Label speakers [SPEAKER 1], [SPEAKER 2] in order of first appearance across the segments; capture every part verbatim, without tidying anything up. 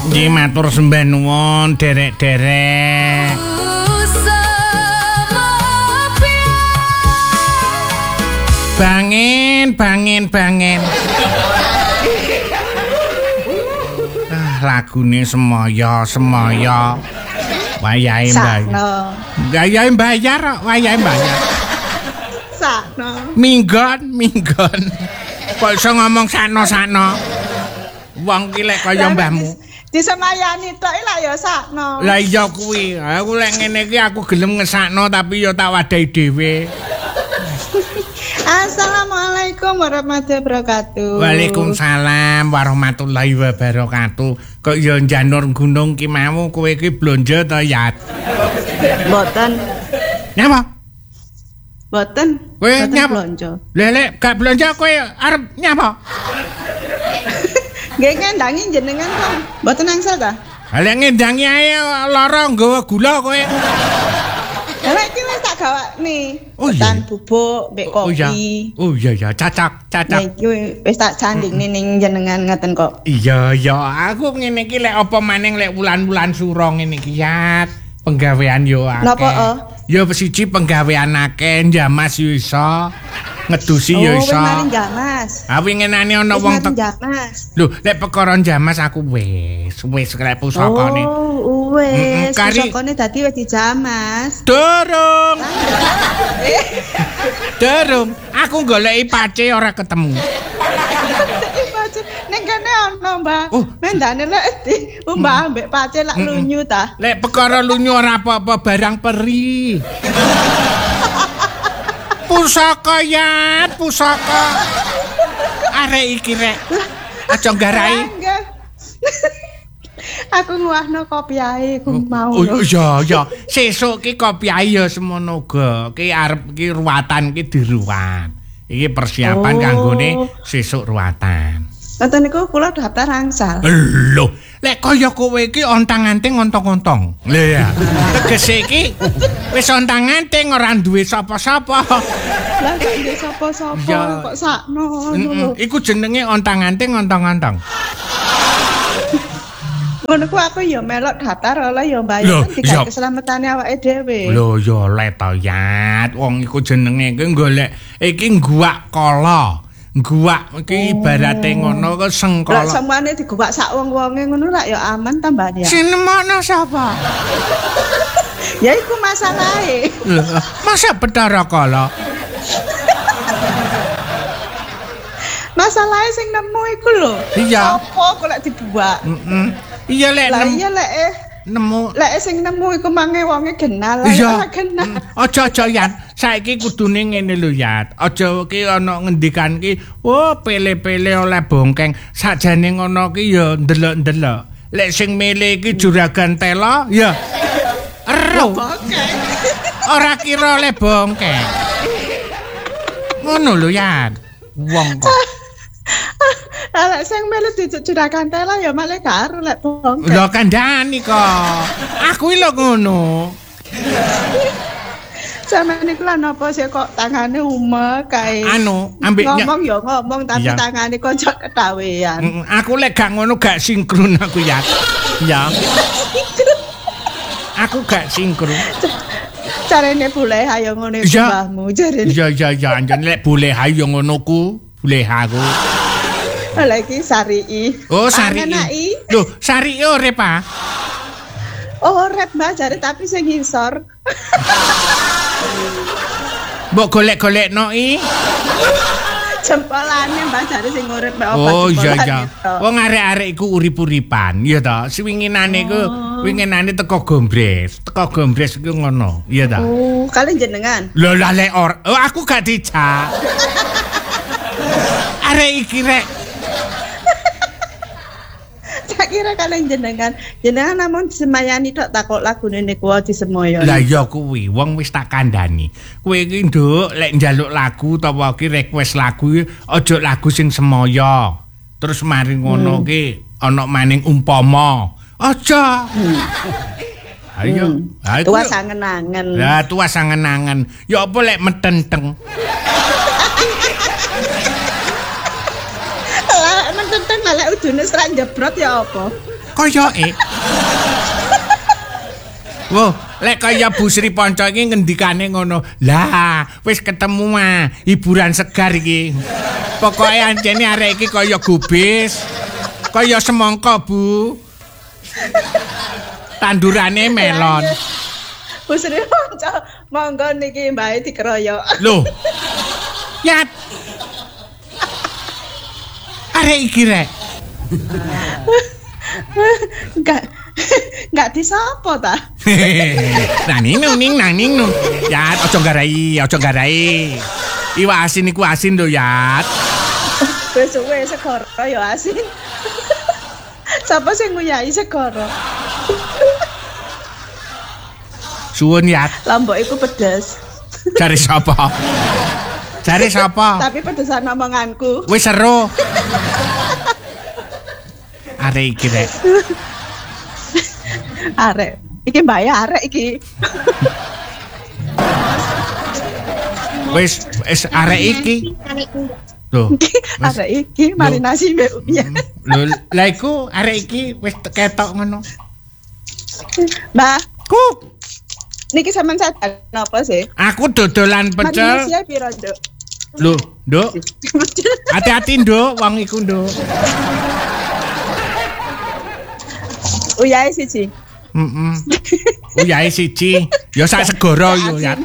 [SPEAKER 1] Nggih matur sembah nuwun derek-derek. Bangin, bangin, bangin. Ah, lagune semoyo, semoyo. Wayahe bayar. Wayahe bayar, wayahe bayar.
[SPEAKER 2] Sakno.
[SPEAKER 1] Minggon, minggon. Kok iso ngomong sakno-sakno? Wong ki lek kaya mbahmu.
[SPEAKER 2] Disemayani tok lha ya sakno.
[SPEAKER 1] Lah iya kuwi. Aku lek ngene iki aku gelem ngesakno tapi ya tak wadahi dhewe.
[SPEAKER 2] Assalamualaikum warahmatullahi wabarakatuh.
[SPEAKER 1] Waalaikumsalam warahmatullahi wabarakatuh. Kok ya njanur gunung ki mau kowe iki blonjo ta ya?
[SPEAKER 2] Mboten.
[SPEAKER 1] Nyapa?
[SPEAKER 2] Mboten.
[SPEAKER 1] Kowe nyapa?
[SPEAKER 2] Blonjo.
[SPEAKER 1] Lah lek gak blonjo kowe arep nyapa?
[SPEAKER 2] Nggih ngendangi jenengan kok. Mboten angsal ta?
[SPEAKER 1] Lek ngendangi ae lara nggawa gula kowe.
[SPEAKER 2] Lah iki wis tak gawakne.
[SPEAKER 1] Oh,
[SPEAKER 2] Ketan bubuk mbek
[SPEAKER 1] Oh iya.
[SPEAKER 2] kopi.
[SPEAKER 1] Oh iya ya, cacak,
[SPEAKER 2] Nah
[SPEAKER 1] cacak.
[SPEAKER 2] iki wis tak candingne ning jenengan ngaten kok.
[SPEAKER 1] Iya ya, aku ngene iki lek apa maning lek wulan-wulan sura ngene iki ya. Penggawean yo akeh.
[SPEAKER 2] Napa, oh?
[SPEAKER 1] Yo siji penggawean akeh, njamas yo iso. Ngedusi yo
[SPEAKER 2] Oh,
[SPEAKER 1] iso.
[SPEAKER 2] wis mari njamas.
[SPEAKER 1] Ah winginane ana
[SPEAKER 2] Wis
[SPEAKER 1] wong
[SPEAKER 2] mari
[SPEAKER 1] tek.
[SPEAKER 2] njamas.
[SPEAKER 1] Lho, lek perkara njamas aku wis, wis lek pusakane.
[SPEAKER 2] Oh, wis.
[SPEAKER 1] Mm-mm, kari-
[SPEAKER 2] Pusakane dadi wis dijamas.
[SPEAKER 1] Durung. Durung. Aku goleki pace ora ketemu.
[SPEAKER 2] Ning kene ana, Mbah.
[SPEAKER 1] Oh.
[SPEAKER 2] Mendane lek di Mbah ambek pace lak lunyu ta.
[SPEAKER 1] Lek perkara lunyu ora apa-apa barang peri. Pusaka ya, pusaka. Arek iki rek. Aja nggarai.
[SPEAKER 2] Enggak. Aku nguahno kopi ae ku mau.
[SPEAKER 1] Oh
[SPEAKER 2] lho.
[SPEAKER 1] iya iya, sesuk ki kopi ae ya semono uga. Ki arep ki ruwatan ki diruwat. Iki persiapan
[SPEAKER 2] Oh.
[SPEAKER 1] kanggone sesuk ruwatan.
[SPEAKER 2] Ngoten niku kula daftar angsal.
[SPEAKER 1] Lho, lek kaya kowe iki ontang-anting ontong-ontong. Lha ya. Tegese iki wis ontang-anting ora duwe sapa-sapa.
[SPEAKER 2] Lah kok ndek sapa-sapa
[SPEAKER 1] Ya.
[SPEAKER 2] kok sakno.
[SPEAKER 1] Heeh, iku jenenge ontang-anting ontong-ontong.
[SPEAKER 2] Ngono ku aku ya melok daftar ora ya
[SPEAKER 1] Lho,
[SPEAKER 2] mbayar
[SPEAKER 1] iya.
[SPEAKER 2] digawe keselamatane awake dhewe.
[SPEAKER 1] Lho ya let to yat. Wong iku jenenge iki golek iki guak kala. Guak iki ibarate ngono kok
[SPEAKER 2] Lah
[SPEAKER 1] sengkala.
[SPEAKER 2] semuane digowak sak wong-wonge ngono lak ya aman tambah ya.
[SPEAKER 1] Sing nemokno sapa?
[SPEAKER 2] Ya iku masalahe.
[SPEAKER 1] Lho, masa Bathara Kala?
[SPEAKER 2] Masalahe sing nemu iku lho.
[SPEAKER 1] Iya.
[SPEAKER 2] Apa kok lek dibuak?
[SPEAKER 1] Heeh. Iya lek
[SPEAKER 2] Lah
[SPEAKER 1] nem-
[SPEAKER 2] iya lek eh
[SPEAKER 1] nemu
[SPEAKER 2] lek sing nemu iku mange wonge kenal lah
[SPEAKER 1] Iya.
[SPEAKER 2] ora kenal.
[SPEAKER 1] Aja-aja Yan, saiki kudune ngene lho Yat. Aja ki ana ngendikan ki, oh pele-pele oleh bongkeng. Sakjane ngono ki ya ndelok-ndelok. Lek sing milih ki juragan tela, ya ero. Ora kira oleh bongkeng. Ngono lho Yat. Wong kok.
[SPEAKER 2] Lah lek sing melu dijuragan tela ya malah karo lek bongkeng.
[SPEAKER 1] Lho kandhani kok. Aku lho ngono.
[SPEAKER 2] Sampeyan niku lan apa sih kok tangane umek kae.
[SPEAKER 1] Anu, ambek ny-
[SPEAKER 2] ngomong ya ngomong tapi
[SPEAKER 1] Iya.
[SPEAKER 2] tangane kok cok kedawean.
[SPEAKER 1] Mm, aku lek gak ngono gak sinkron aku ya. Ya. Aku gak sinkron.
[SPEAKER 2] Carane boleh ayo ngono iku
[SPEAKER 1] Iya.
[SPEAKER 2] mbahmu jarene.
[SPEAKER 1] Iya iya iya anjen lek boleh ayo ngono ku, boleh aku.
[SPEAKER 2] Lah iki Sarii.
[SPEAKER 1] Oh, Sari.
[SPEAKER 2] Pangenai.
[SPEAKER 1] Loh, Sari urip ah.
[SPEAKER 2] Oh, rep Mbak jare tapi sing ngisor.
[SPEAKER 1] Mbok golek-golekno i.
[SPEAKER 2] Jempolane Mbak jare sing urip mek obat.
[SPEAKER 1] Oh iya
[SPEAKER 2] jempolan
[SPEAKER 1] iya.
[SPEAKER 2] itu.
[SPEAKER 1] Wong arek-arek iku urip-uripan, ya ta. Swinginane iku winginane teko Gombres. Teko Gombres iku ngono, ya ta.
[SPEAKER 2] Oh, kalian jenengan.
[SPEAKER 1] Lho lah lek or, oh, aku gak dijak. Arek iki rek.
[SPEAKER 2] Tak kira kalian jenengan. Jenengan namun disemayani tok takok lagune niku disemoyo.
[SPEAKER 1] Lah ya kuwi wong wis tak kandhani. Kowe iki nduk lek njaluk lagu utawa ki request lagu aja lagu sing semoyo. Terus mari ngono ki ana maning umpama. Aja. Ayo. Ayo.
[SPEAKER 2] Tua sangen-angen.
[SPEAKER 1] Lah tua sangen-angen. Ya apa lek metenteng.
[SPEAKER 2] Lah menteng lek udune serak jebrot ya apa?
[SPEAKER 1] koyoke. Wo, lek kaya Bu Sri Ponco iki ngendikane ngono. Lah, wis ketemu ah, hiburan segar iki. Pokoke anjene arek iki kaya gubis. Kaya semangka, Bu. Tandurane melon.
[SPEAKER 2] Bu Sri Ponco, monggo niki mbae dikeroyok.
[SPEAKER 1] Loh. Yat. Arek iki rek.
[SPEAKER 2] Enggak enggak disopo ta?
[SPEAKER 1] Nah ninu ning nang ninu. Yat aja garai, aja garai. Iwak asin iku asin lho, Yat.
[SPEAKER 2] Wis suwe segara ya asin. Sapa sing nguyahi segara?
[SPEAKER 1] Suwun, Yat.
[SPEAKER 2] Lombok iku pedes.
[SPEAKER 1] Cari sapa? Cari sapa?
[SPEAKER 2] Tapi pedesan omonganku.
[SPEAKER 1] Wis seru. Arek iki rek.
[SPEAKER 2] Arek. Iki mbak ya arek iki.
[SPEAKER 1] Wis wis arek iki. Loh.
[SPEAKER 2] Arek iki marinasi mbek ya.
[SPEAKER 1] Lho, lha iku arek iki wis ketok ngono.
[SPEAKER 2] Mbak,
[SPEAKER 1] Kuk.
[SPEAKER 2] niki sampean sadar napa sih?
[SPEAKER 1] Aku dodolan pecel.
[SPEAKER 2] Manusia piro, Nduk?
[SPEAKER 1] Lho, Nduk. Hati-hati, Nduk, wong iku, Nduk.
[SPEAKER 2] Uyahe siji.
[SPEAKER 1] Heeh. Uyahe siji. Ya sak segara yo, ya.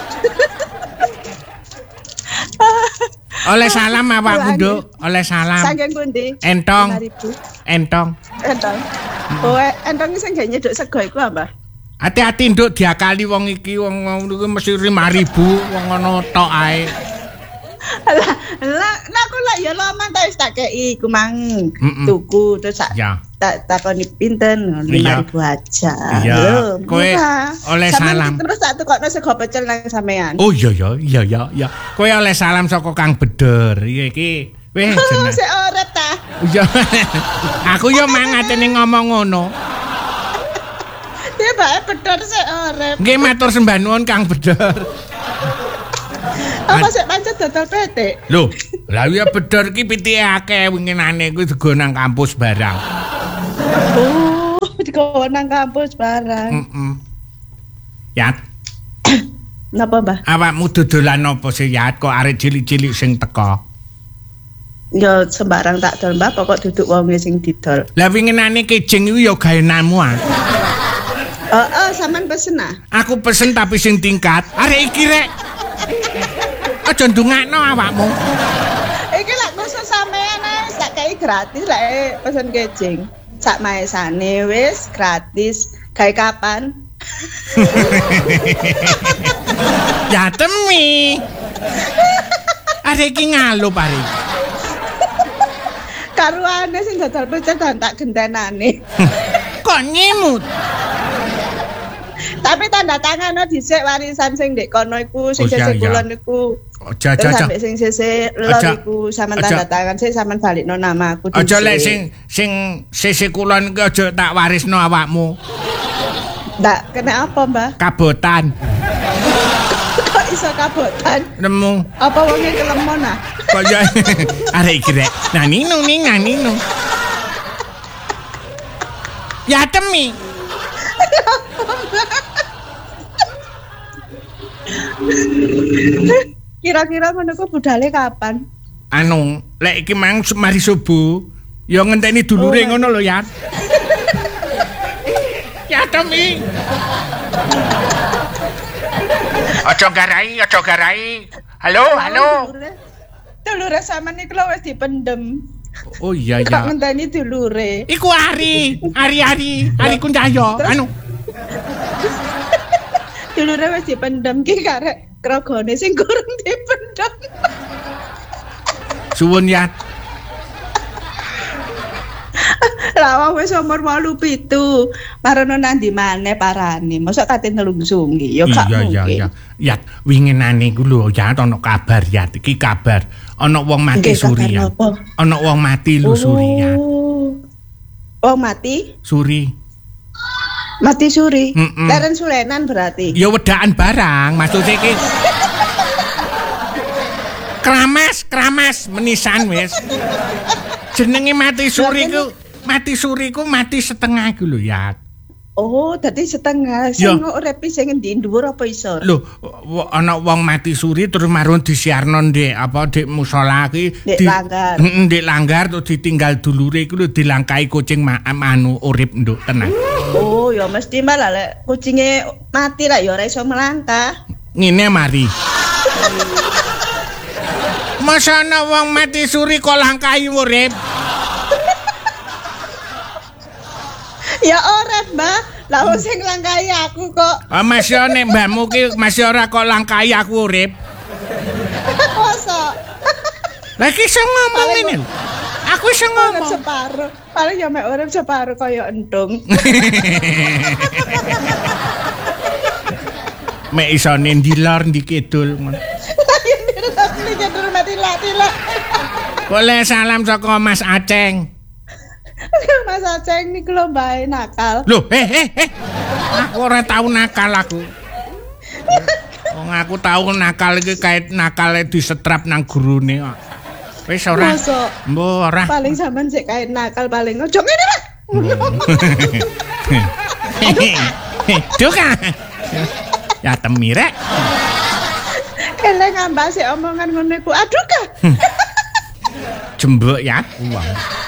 [SPEAKER 1] Oleh salam awakmu, Nduk. Oleh salam.
[SPEAKER 2] Saking pundi?
[SPEAKER 1] Entong.
[SPEAKER 2] lima ribu.
[SPEAKER 1] Entong.
[SPEAKER 2] Entong. Oh, entong sing gak nyeduk sego iku apa?
[SPEAKER 1] Hati-hati, Nduk, diakali wong iki, wong iki mesti lima ribu, wong ngono tok ae.
[SPEAKER 2] Lah, lah, nah aku lah ya lama ta wis tak kei iku mang
[SPEAKER 1] Mm-mm.
[SPEAKER 2] tuku terus sak
[SPEAKER 1] Ya.
[SPEAKER 2] tak takoni pinten lima ribu aja.
[SPEAKER 1] Iya.
[SPEAKER 2] Lho,
[SPEAKER 1] Kowe
[SPEAKER 2] murah.
[SPEAKER 1] oleh
[SPEAKER 2] Sampeyan
[SPEAKER 1] salam.
[SPEAKER 2] terus tak tukokno sego pecel nang sampean.
[SPEAKER 1] Oh iya ya, iya ya, ya. Kowe oleh salam saka Kang Beder. Iya iki. Weh,
[SPEAKER 2] Oh,
[SPEAKER 1] jeneng.
[SPEAKER 2] sik urip ta.
[SPEAKER 1] Iya. Aku yo mangatene ngomong ngono.
[SPEAKER 2] Dia bae bedor sik urip.
[SPEAKER 1] Nggih matur sembah nuwun Kang Beder.
[SPEAKER 2] Apa sik pancet dodol petik?
[SPEAKER 1] Lho, lah ya Beder ki pitike akeh winginane kuwi digo nang kampus barang.
[SPEAKER 2] Oh, digowo nang kampus barang.
[SPEAKER 1] Heeh. Yat,
[SPEAKER 2] Napa, Mbah?
[SPEAKER 1] awakmu dodolan apa sih Yat kok arek cilik-cilik sing teko?
[SPEAKER 2] Ya sembarang tak dol, Mbah, pokok duduk wonge sing didol.
[SPEAKER 1] Lah winginane kejeng iku ya gaenanmu ah.
[SPEAKER 2] Heeh, sampean pesen ah.
[SPEAKER 1] Aku pesen tapi sing tingkat. Arek iki rek. Aja ndungakno awakmu.
[SPEAKER 2] Iki lak khusus sampean ae sak kei gratis lek pesen kejeng. Sak maesane wis gratis. Gawe kapan?
[SPEAKER 1] Ya temi. Arek iki ngalup arek.
[SPEAKER 2] Karuane sing dodol pecel dan tak gendanane.
[SPEAKER 1] Kok nyimut?
[SPEAKER 2] Tapi tanda tangan dhisik warisan sing ndek kono iku sing
[SPEAKER 1] Oh, iya,
[SPEAKER 2] sesek
[SPEAKER 1] iya.
[SPEAKER 2] kulon iku.
[SPEAKER 1] Aja
[SPEAKER 2] Terus
[SPEAKER 1] aja aja.
[SPEAKER 2] sampai sing sesek lor
[SPEAKER 1] Aja.
[SPEAKER 2] iku sampean
[SPEAKER 1] Aja.
[SPEAKER 2] tanda tangan sik sampean balikno nama aku.
[SPEAKER 1] Aja
[SPEAKER 2] dhisik.
[SPEAKER 1] lek sing sing sisi kulon ki aja tak warisno awakmu.
[SPEAKER 2] Ndak kena apa, Mbah?
[SPEAKER 1] Kabotan.
[SPEAKER 2] Kok iso kabotan?
[SPEAKER 1] Nemu
[SPEAKER 2] Apa wonge kelemon ah?
[SPEAKER 1] kaya arek iki rek. Nah ninu ning nah ninu. Ya temi.
[SPEAKER 2] Kira-kira ngono ku budale kapan?
[SPEAKER 1] Anu, lek iki mang mari subuh, ya ngenteni dulure
[SPEAKER 2] Oh,
[SPEAKER 1] ngono lho ya. Ya temi. Aja garai, aja garai. Halo, halo.
[SPEAKER 2] Dulure- Dulure sampean iku lho wis dipendem.
[SPEAKER 1] Oh iya
[SPEAKER 2] Kok
[SPEAKER 1] ya.
[SPEAKER 2] ngenteni dulure.
[SPEAKER 1] Iku Ari, Ari Ari, Ari Kuncahyo. Anu,
[SPEAKER 2] Dulure wis dipendem ki karek krogone sing kurang dipendem.
[SPEAKER 1] suwun ya.
[SPEAKER 2] Lah wong wis umur wolu pitu, marono nandi maneh parane. Mosok kate nelungsungi, ya gak
[SPEAKER 1] Iya iya
[SPEAKER 2] mungkin.
[SPEAKER 1] iya. Ya winginane iku lho ya ana kabar ya. Iki kabar ana wong mati
[SPEAKER 2] Nggih, kabar
[SPEAKER 1] suri ya.
[SPEAKER 2] napa?
[SPEAKER 1] Ana wong mati lho suri ya.
[SPEAKER 2] Oh. Oh, mati?
[SPEAKER 1] Suri.
[SPEAKER 2] Mati suri.
[SPEAKER 1] Mm-mm.
[SPEAKER 2] Leren sulenan berarti.
[SPEAKER 1] Ya wedakan barang, maksudnya iki. Kramas, kramas menisan wis. Jenenge mati suri ku mati suri ku mati setengah iku lho ya.
[SPEAKER 2] Oh, dadi setengah. Sing urip sing endi dhuwur apa isor?
[SPEAKER 1] Lho, ana wong mati suri terus marun disiarno ndek apa ndek musala iki
[SPEAKER 2] di langgar.
[SPEAKER 1] Heeh, ndek langgar terus ditinggal dulure iku lho dilangkai kucing anu urip nduk tenang.
[SPEAKER 2] Oh, ya mesti malah lek kucinge mati lah ya ora iso melangkah.
[SPEAKER 1] Ngene mari. Masa ana wong mati suri kok langkai urip?
[SPEAKER 2] Ya ora, Mbak. Lah wong sing langkai aku kok.
[SPEAKER 1] Ah, masih nek mbakmu ki masih ora kok langkai aku urip.
[SPEAKER 2] Masa?
[SPEAKER 1] Lah iki iso ngomong ngene. Aku iso ngomong
[SPEAKER 2] separo. Paling ya mek urip separo kaya entung.
[SPEAKER 1] Mek isone ndi lor ndi kidul ngono.
[SPEAKER 2] Ndi kidul mati latila.
[SPEAKER 1] Boleh salam saka Mas Aceng.
[SPEAKER 2] Mas Aceng niku lho mbae nakal.
[SPEAKER 1] Loh, eh eh eh. Aku ora tau nakal aku. Wong aku tau nakal iki kait nakale disetrap nang gurune kok. Wis ora. Mbok ora.
[SPEAKER 2] Paling sampean sik kait nakal paling ojo ngene lah.
[SPEAKER 1] Duka. Ya temirek.
[SPEAKER 2] Kele ngambah sik omongan ngono iku. Aduh ka.
[SPEAKER 1] Jembek ya uang.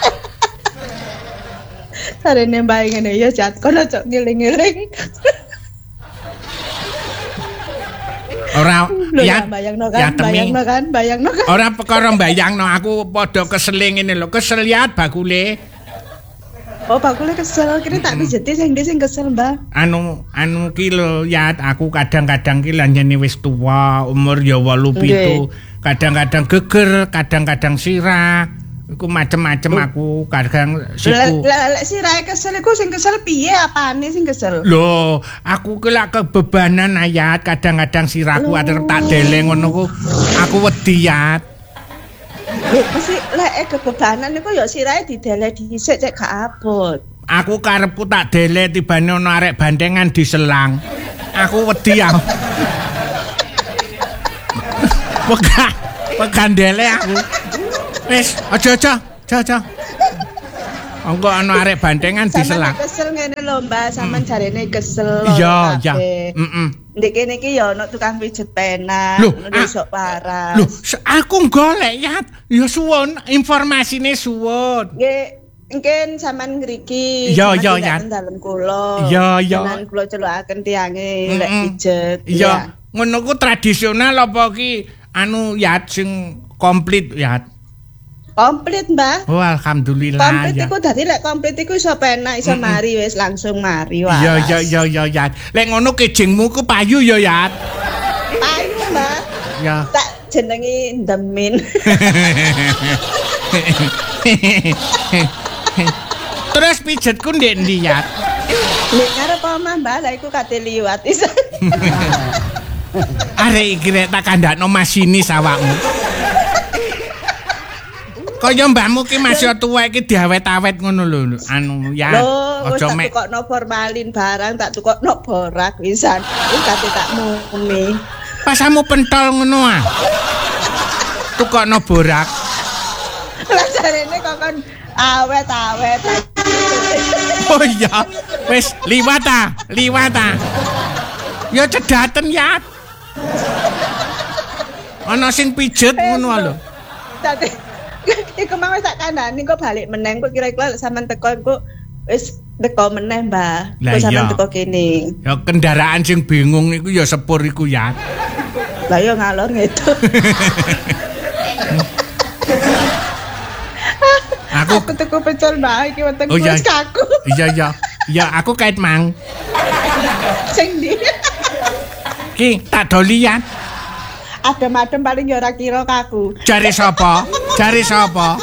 [SPEAKER 2] Sarene mbae ngene ya jat kono cok ngiling-ngiling.
[SPEAKER 1] Ora
[SPEAKER 2] ya bayangno kan, bayangno kan, bayangno kan.
[SPEAKER 1] Ora perkara bayangno aku padha kesel ngene lho, kesel liat bakule.
[SPEAKER 2] Oh, bakule kesel, kira tak dijeti sing sing kesel, Mbak.
[SPEAKER 1] Anu anu ki lho ya aku kadang-kadang ki lanjene wis tuwa, umur ya wolu pitu. Kadang-kadang geger, kadang-kadang sirah. Iku macem-macem aku kadang siku.
[SPEAKER 2] Lah lek sirahe kesel iku sing kesel piye apane sing kesel?
[SPEAKER 1] Lho, aku ki lak kebebanan ayat kadang-kadang sirahku ater tak deleng ngono ku aku wedi yat.
[SPEAKER 2] Lho, mesti lek kebebanan iku ya sirahe didele dhisik cek gak abot.
[SPEAKER 1] Aku karepku tak dele tibane ono arek bandengan diselang. Aku wedi ya. Wegah, wegah dele aku. Wis, aja-aja, aja-aja. Engko ana arek bandengan diselang.
[SPEAKER 2] Kesel ngene lho, Mbak, sampean jarene kesel.
[SPEAKER 1] Iya, iya. Heeh.
[SPEAKER 2] Ndek kene iki ya ana tukang pijet pena, besok paras.
[SPEAKER 1] Lho, aku golek ya. Ya suwun, informasine suwun.
[SPEAKER 2] Nggih, mungkin sampean ngriki.
[SPEAKER 1] Iya, iya, ya.
[SPEAKER 2] Dalem kula.
[SPEAKER 1] Iya, iya.
[SPEAKER 2] Sampeyan kula celukaken tiange lek pijet.
[SPEAKER 1] Iya. Ngono ku tradisional apa ki anu ya sing komplit ya.
[SPEAKER 2] Komplit, Mbak.
[SPEAKER 1] Oh, alhamdulillah.
[SPEAKER 2] Komplit iku dadi lek komplit iku iso penak, iso mari wis langsung mari wae.
[SPEAKER 1] Iya, iya, iya, iya, ya. Lek ngono kejengmu ku payu ya, ya.
[SPEAKER 2] Payu, Mbak.
[SPEAKER 1] Ya.
[SPEAKER 2] Tak jenengi Ndemin.
[SPEAKER 1] Terus pijetku ndek ndi, ya?
[SPEAKER 2] Nek arep omah, Mbak, lha iku kate liwat iso.
[SPEAKER 1] Arek iki rek tak kandakno masinis awakmu. Kaya mbakmu ki masih tuwek iki diawet-awet ngono lho anu ya
[SPEAKER 2] aja mek tukokno formalin barang tak tukokno borak pisan iki kate tak mumi
[SPEAKER 1] pasamu pentol ngono ah tukokno borak
[SPEAKER 2] lah jarene kok kon awet-awet
[SPEAKER 1] oh iya wis liwat ah liwat ah ya cedaten ya ana sing pijet ngono lho
[SPEAKER 2] dadi iku mau tak kandhani kok balik meneng kok kira-kira sampean teko kok wis teko meneh, Mbah. Kok sampean teko kene.
[SPEAKER 1] Ya kendaraan sing bingung iku ya sepur iku ya.
[SPEAKER 2] Lah ya ngalor gitu. Aku aku teko pecel, Mbah, iki weteng wis kaku.
[SPEAKER 1] Iya iya. Ya aku kait mang.
[SPEAKER 2] Sing ndi?
[SPEAKER 1] Ki tak doli ya.
[SPEAKER 2] Adem-adem paling ya ora kira kaku.
[SPEAKER 1] Jare sapa? Jare sapa?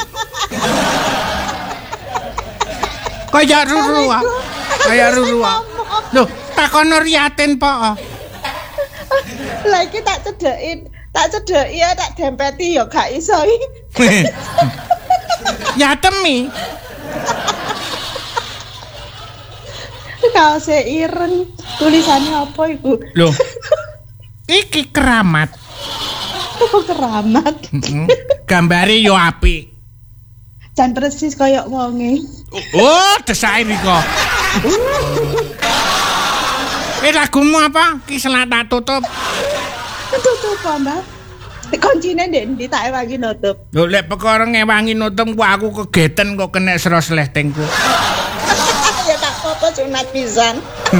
[SPEAKER 1] Kaya ruru ah. Kaya ruru ah. Loh, takono riaten po.
[SPEAKER 2] Lah iki tak cedeki, tak cedeki ya tak dempeti ya gak iso iki.
[SPEAKER 1] Ya temi.
[SPEAKER 2] Kaose ireng, tulisannya apa iku?
[SPEAKER 1] Loh. Iki keramat.
[SPEAKER 2] Kok keramat?
[SPEAKER 1] Gambare yo apik.
[SPEAKER 2] Jan persis koyok wonge.
[SPEAKER 1] Oh, desake Riko. Eh lagumu apa? Ki selak tak tutup.
[SPEAKER 2] Tutup apa, Mbak? Kuncine ndek ndi tak ewangi nutup.
[SPEAKER 1] Lho lek perkara ngewangi nutup ku aku kegeten kok kena seros lehtengku.
[SPEAKER 2] Ya tak apa sunat pisan.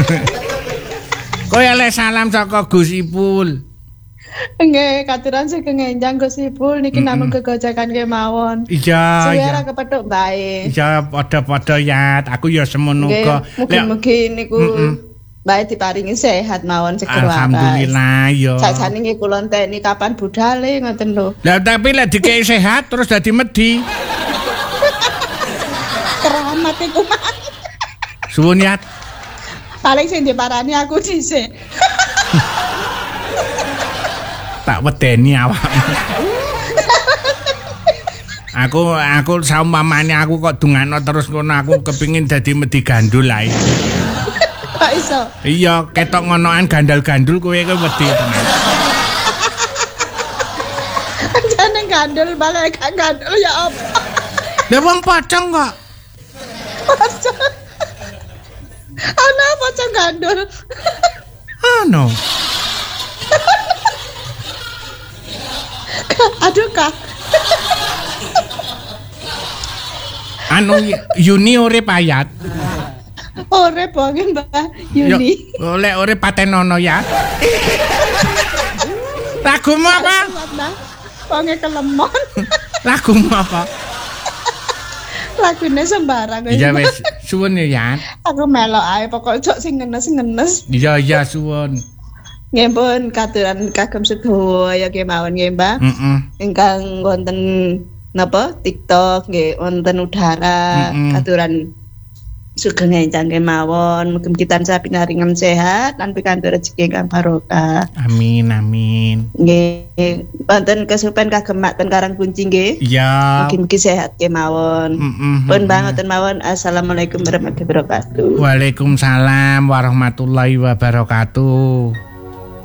[SPEAKER 1] Kowe oleh salam saka Gus Ipul.
[SPEAKER 2] Nggih, katuran sugeng enjang Gus Ipul niki namung kegojakan kemawon.
[SPEAKER 1] Iya,
[SPEAKER 2] iya.
[SPEAKER 1] Suara
[SPEAKER 2] kepethuk bae.
[SPEAKER 1] Iya, padha-padha ya. Aku ya semono uga.
[SPEAKER 2] Mugi-mugi niku bae diparingi sehat mawon seger waras.
[SPEAKER 1] Alhamdulillah ya.
[SPEAKER 2] Sajane nggih kula enteni kapan budale ngoten lho.
[SPEAKER 1] Lah tapi lek dikei sehat terus dadi medhi.
[SPEAKER 2] Keramat iku mah.
[SPEAKER 1] Suwun ya.
[SPEAKER 2] Paling sing diparani aku dhisik.
[SPEAKER 1] Tak wedeni awakmu. Aku aku saumpamane aku kok dungano terus ngono aku kepingin dadi medhi gandul ae.
[SPEAKER 2] Kok iso?
[SPEAKER 1] Iya, ketok ngonoan gandal-gandul kowe kowe wedi tenan.
[SPEAKER 2] Jane gandul balik gak gandul ya apa?
[SPEAKER 1] Lah wong pocong kok.
[SPEAKER 2] Pocong. Ana pocong gandul.
[SPEAKER 1] Ano?
[SPEAKER 2] Aduh Kak.
[SPEAKER 1] Anu Yuni urip ayat.
[SPEAKER 2] Ore bongen Mbak Yuni.
[SPEAKER 1] Oleh ore patenono ya. Lagumu apa?
[SPEAKER 2] Bonge kelemon.
[SPEAKER 1] Lagumu apa?
[SPEAKER 2] Lagune sembarang.
[SPEAKER 1] Iya wis, suwun ya.
[SPEAKER 2] Aku melok ae pokok cok sing ngenes-ngenes.
[SPEAKER 1] Iya iya suwun.
[SPEAKER 2] Nggih pun katuran kagem sedaya kemawon nggih Mbak.
[SPEAKER 1] Heeh.
[SPEAKER 2] Ingkang wonten napa TikTok nggih wonten udara katuran sugeng enjang kemawon mugi tansah pinaringan sehat lan pikantuk rezeki kang barokah.
[SPEAKER 1] Amin amin.
[SPEAKER 2] Nggih wonten kesupen kagem ten Karang Kunci nggih.
[SPEAKER 1] Iya.
[SPEAKER 2] Mugi-mugi sehat kemawon.
[SPEAKER 1] Heeh.
[SPEAKER 2] Pun banget mawon. Assalamualaikum warahmatullahi wabarakatuh.
[SPEAKER 1] Waalaikumsalam warahmatullahi wabarakatuh.